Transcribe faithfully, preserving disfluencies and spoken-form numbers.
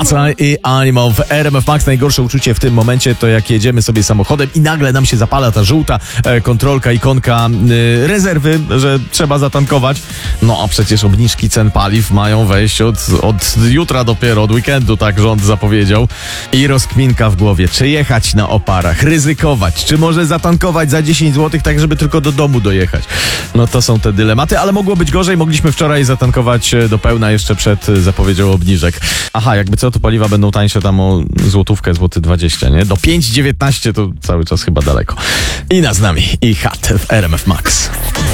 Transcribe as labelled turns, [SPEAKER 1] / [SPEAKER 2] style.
[SPEAKER 1] Mata i Animal w R M F Max. Najgorsze uczucie w tym momencie to jak jedziemy sobie samochodem i nagle nam się zapala ta żółta e, kontrolka, ikonka e, rezerwy, że trzeba zatankować. No a przecież obniżki cen paliw mają wejść od, od jutra dopiero, od weekendu, tak rząd zapowiedział. I rozkminka w głowie, czy jechać na oparach, ryzykować, czy może zatankować za dziesięć złotych, tak żeby tylko do domu dojechać. No to są te dylematy, ale mogło być gorzej. Mogliśmy wczoraj zatankować do pełna jeszcze przed zapowiedzią obniżek. Aha, jakby co, to paliwa będą tańsze tam o złotówkę, złoty dwadzieścia, nie? Do pięć dziewiętnaście to cały czas chyba daleko. I na z nami i Hat w R M F Max.